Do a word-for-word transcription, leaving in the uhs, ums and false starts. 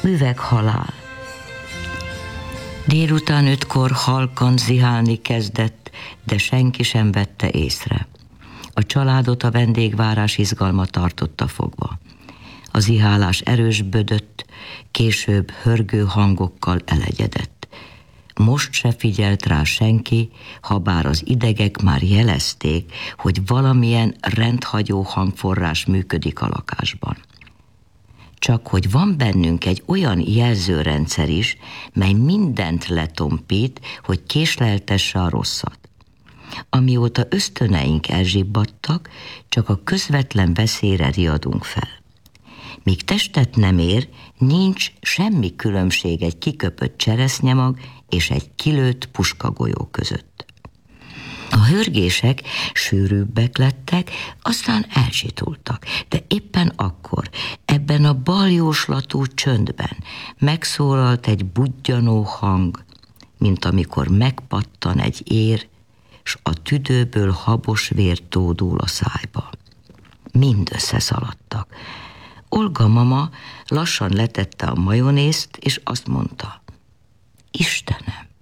Üveghalál. Délután ötkor halkan zihálni kezdett, de senki sem vette észre. A családot a vendégvárás izgalma tartotta fogva. A zihálás erősbödött, később hörgő hangokkal elegyedett. Most se figyelt rá senki, habár az idegek már jelezték, hogy valamilyen rendhagyó hangforrás működik a lakásban. Csak hogy van bennünk egy olyan jelzőrendszer is, mely mindent letompít, hogy késleltesse a rosszat. Amióta ösztöneink elzsibbadtak, csak a közvetlen veszélyre riadunk fel. Míg testet nem ér, nincs semmi különbség egy kiköpött cseresznyemag és egy kilőtt puskagolyó között. A hörgések sűrűbbek lettek, aztán elsitultak, de éppen akkor, ebben a baljóslatú csöndben megszólalt egy budjanó hang, mint amikor megpattan egy ér, s a tüdőből habos vér tódul a szájba. Mind összeszaladtak. Olga mama lassan letette a majonézt, és azt mondta: Istenem,